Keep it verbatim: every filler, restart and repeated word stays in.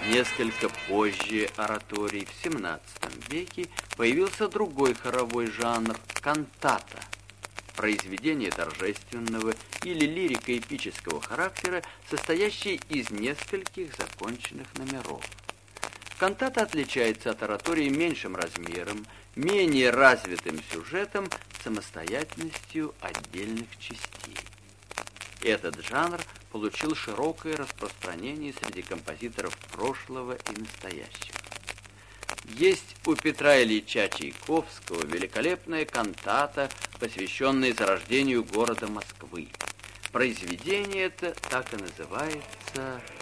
Несколько позже ораторий, в семнадцатом веке, появился другой хоровой жанр – кантата. Произведение торжественного или лирико-эпического характера, состоящее из нескольких законченных номеров. Кантата отличается от оратории меньшим размером, менее развитым сюжетом, самостоятельностью отдельных частей. Этот жанр получил широкое распространение среди композиторов прошлого и настоящего. Есть у Петра Ильича Чайковского великолепная кантата, посвященная зарождению города Москвы. Произведение это так и называется